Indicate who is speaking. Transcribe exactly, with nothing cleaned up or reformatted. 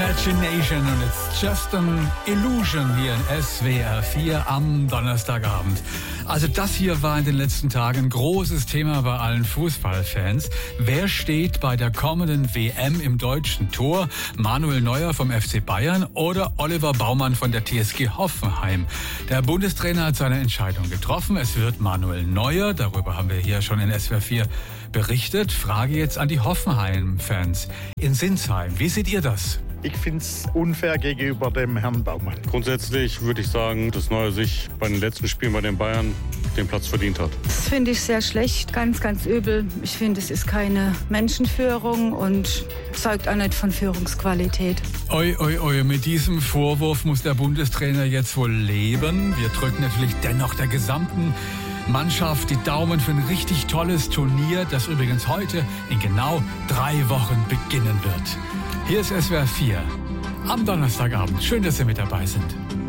Speaker 1: Imagination und It's Just an Illusion hier in S W R vier am Donnerstagabend. Also das hier war in den letzten Tagen ein großes Thema bei allen Fußballfans. Wer steht bei der kommenden W M im deutschen Tor? Manuel Neuer vom F C Bayern oder Oliver Baumann von der T S G Hoffenheim? Der Bundestrainer hat seine Entscheidung getroffen. Es wird Manuel Neuer. Darüber haben wir hier schon in S W R vier berichtet. Frage jetzt an die Hoffenheim-Fans in Sinsheim. Wie seht ihr das?
Speaker 2: Ich finde es unfair gegenüber dem Herrn Baumann.
Speaker 3: Grundsätzlich würde ich sagen, dass Neuer sich bei den letzten Spielen bei den Bayern den Platz verdient hat.
Speaker 4: Das finde ich sehr schlecht, ganz, ganz übel. Ich finde, es ist keine Menschenführung und zeugt auch nicht von Führungsqualität.
Speaker 1: Oi, oi, oi, mit diesem Vorwurf muss der Bundestrainer jetzt wohl leben. Wir drücken natürlich dennoch der gesamten Mannschaft die Daumen für ein richtig tolles Turnier, das übrigens heute in genau drei Wochen beginnen wird. Hier ist S W R vier am Donnerstagabend. Schön, dass Sie mit dabei sind.